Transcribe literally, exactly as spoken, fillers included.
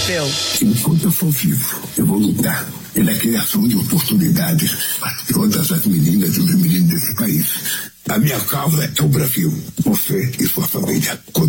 seu. Enquanto eu for vivo, eu vou lutar pela criação de oportunidades para todas as meninas e os meninos desse país. A minha causa é o Brasil, você e sua família.